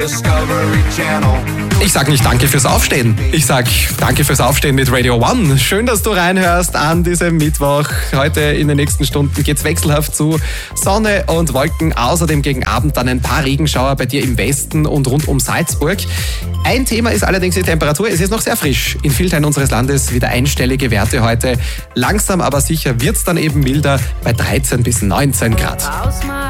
Ich sag nicht danke fürs Aufstehen. Ich sag danke fürs Aufstehen mit Radio One. Schön, dass du reinhörst an diesem Mittwoch. Heute in den nächsten Stunden geht's wechselhaft zu Sonne und Wolken. Außerdem gegen Abend dann ein paar Regenschauer bei dir im Westen und rund um Salzburg. Ein Thema ist allerdings die Temperatur. Es ist noch sehr frisch. In vielen Teilen unseres Landes wieder einstellige Werte heute. Langsam aber sicher wird's dann eben milder bei 13 bis 19 Grad.